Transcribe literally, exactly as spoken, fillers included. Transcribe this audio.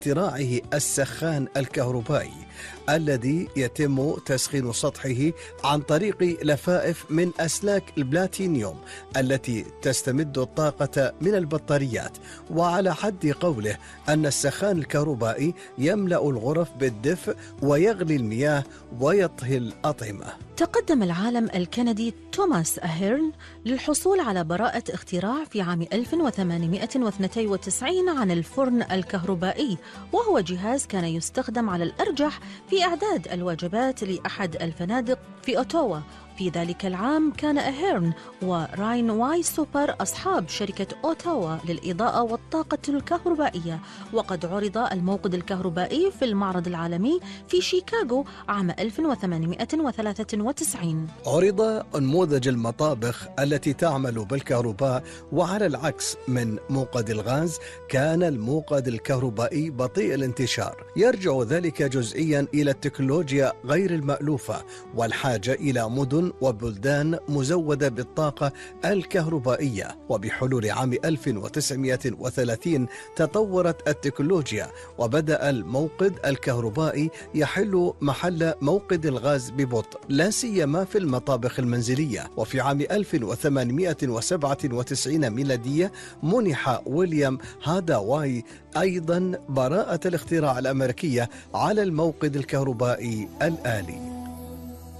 اختراعه السخان الكهربائي الذي يتم تسخين سطحه عن طريق لفائف من أسلاك البلاتينيوم التي تستمد الطاقة من البطاريات. وعلى حد قوله أن السخان الكهربائي يملأ الغرف بالدفء ويغلي المياه ويطهي الأطعمة. تقدم العالم الكندي توماس أهيرن للحصول على براءة اختراع في عام ألف وثمانمائة واثنين وتسعين عن الفرن الكهربائي، وهو جهاز كان يستخدم على الأرجح في إعداد الوجبات لأحد الفنادق في أوتاوا. في ذلك العام كان أهيرن وراين واي سوبر أصحاب شركة أوتاوا للإضاءة والطاقة الكهربائية، وقد عرض الموقد الكهربائي في المعرض العالمي في شيكاغو عام ألف وثمانمائة وثلاثة وتسعين. عرض نموذج المطابخ التي تعمل بالكهرباء، وعلى العكس من موقد الغاز كان الموقد الكهربائي بطيء الانتشار. يرجع ذلك جزئيا إلى التكنولوجيا غير المألوفة والحاجة إلى مدن وبلدان مزودة بالطاقة الكهربائية. وبحلول عام ألف وتسعمائة وثلاثين تطورت التكنولوجيا وبدأ الموقد الكهربائي يحل محل موقد الغاز ببطء، لا سيما في المطابخ المنزلية. وفي عام ألف وثمانمائة وسبعة وتسعين ميلادية منح ويليام هاداواي أيضا براءة الاختراع الأمريكية على الموقد الكهربائي الآلي.